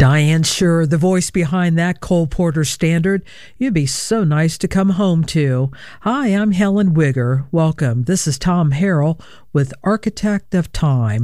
Diane Shure, the voice behind that Cole Porter standard you'd be so nice to come home to. Hi, I'm Helen Wigger. Welcome. This is Tom Harrell with Architect of Time.